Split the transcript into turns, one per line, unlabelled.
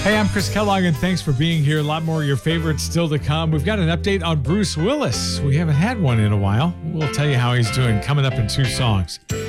Hey, I'm Chris Kellogg, and thanks for being here. A lot more of your favorites still to come. We've got an update on Bruce Willis. We haven't had one in a while. We'll tell you how he's doing coming up in 2 songs.